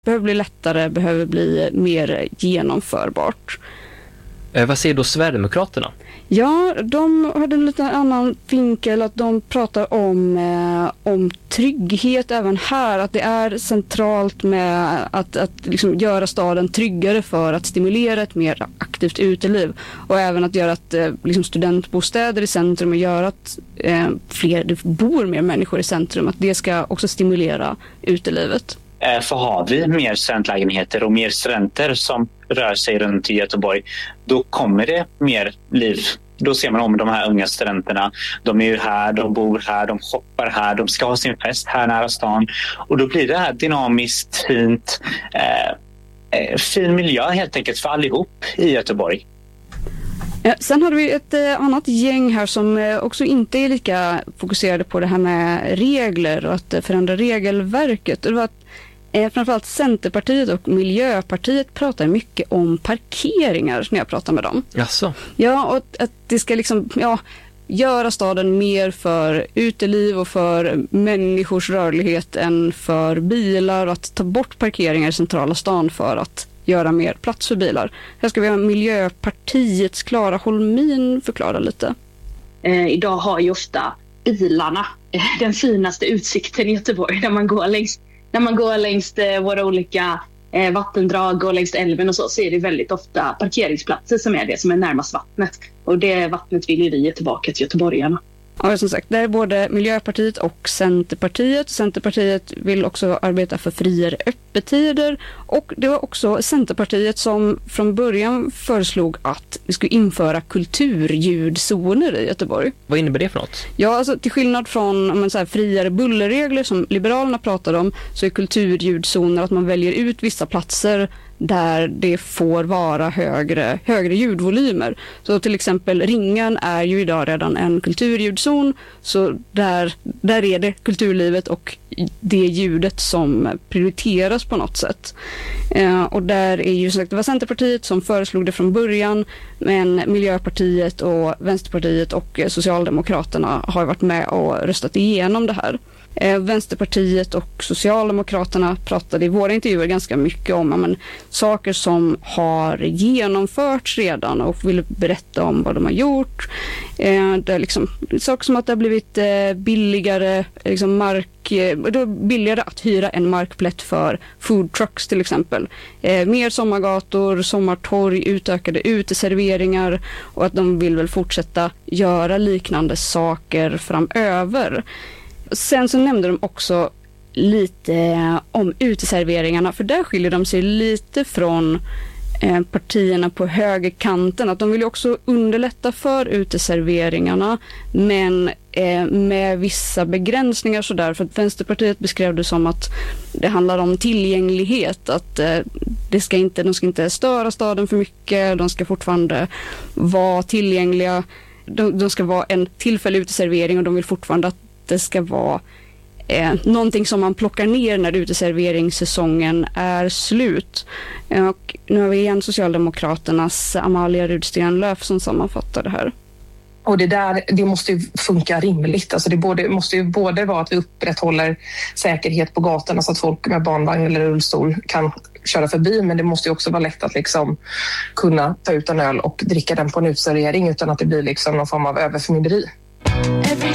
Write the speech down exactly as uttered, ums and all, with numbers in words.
behöver bli lättare, behöver bli mer genomförbart. Eh, vad säger då Sverigedemokraterna? Ja, de hade en lite annan vinkel, att de pratar om, eh, om trygghet även här. Att det är centralt med att, att liksom göra staden tryggare för att stimulera ett mer aktivt uteliv. Och även att göra att, eh, liksom studentbostäder i centrum och göra att eh, fler, det bor mer människor i centrum. Att det ska också stimulera utelivet. För har vi mer studentlägenheter och mer studenter som rör sig runt i Göteborg, då kommer det mer liv. Då ser man om de här unga studenterna. De är ju här, de bor här, de shoppar här, de ska ha sin fest här nära stan. Och då blir det här dynamiskt, fint, eh, fin miljö helt enkelt för allihop i Göteborg. Ja, sen hade vi ett eh, annat gäng här som eh, också inte är lika fokuserade på det här med regler och att eh, förändra regelverket. Det var att eh, framförallt Centerpartiet och Miljöpartiet pratar mycket om parkeringar när jag pratar med dem. Jaså? Ja, och att, att det ska liksom ja, göra staden mer för uteliv och för människors rörlighet än för bilar, och att ta bort parkeringar i centrala stan för att göra mer plats för bilar. Här ska vi ha Miljöpartiets Klara Holmin förklara lite. Eh, idag har ju ofta bilarna eh, den finaste utsikten i Göteborg när man går längs, när man går längs eh, våra olika eh, vattendrag och längs älven och så, så är det väldigt ofta parkeringsplatser som är det som är närmast vattnet. Och det vattnet vill ju vi ge tillbaka till göteborgarna. Ja, som sagt, det är både Miljöpartiet och Centerpartiet. Centerpartiet vill också arbeta för friare öppettider, och det var också Centerpartiet som från början föreslog att vi skulle införa kulturljudzoner i Göteborg. Vad innebär det för något? Ja, alltså till skillnad från om man säger, friare bullerregler som Liberalerna pratade om, så är kulturljudzoner att man väljer ut vissa platser där det får vara högre, högre ljudvolymer. Så till exempel Ringen är ju idag redan en kulturljudzon, så där, där är det kulturlivet och det ljudet som prioriteras på något sätt. Eh, och där är ju sagt, det var Centerpartiet som föreslog det från början, men Miljöpartiet och Vänsterpartiet och Socialdemokraterna har varit med och röstat igenom det här. Eh, Vänsterpartiet och Socialdemokraterna pratade i våra intervjuer ganska mycket om men, saker som har genomförts redan och vill berätta om vad de har gjort. Eh, det är liksom, saker som att det har blivit eh, billigare, liksom mark, eh, det är billigare att hyra en markplätt för food trucks till exempel. Eh, mer sommargator, sommartorg, utökade uteserveringar, och att de vill väl fortsätta göra liknande saker framöver. Sen så nämnde de också lite om uteserveringarna, för där skiljer de sig lite från eh, partierna på högerkanten. Att de vill ju också underlätta för uteserveringarna, men eh, med vissa begränsningar så där. För att Vänsterpartiet beskrev det som att det handlar om tillgänglighet, att eh, det ska inte, de ska inte störa staden för mycket, de ska fortfarande vara tillgängliga, de, de ska vara en tillfällig uteservering, och de vill fortfarande att det ska vara eh, någonting som man plockar ner när uteserveringssäsongen är slut. Och nu har vi igen Socialdemokraternas Amalia Rudsten-Löf som sammanfattar det här. Och det där, det måste ju funka rimligt. Alltså det både, måste ju både vara att vi upprätthåller säkerhet på gatorna så att folk med barnvagn eller rullstol kan köra förbi, men det måste ju också vara lätt att liksom kunna ta ut en öl och dricka den på en utservering utan att det blir liksom någon form av överförmynderi. Every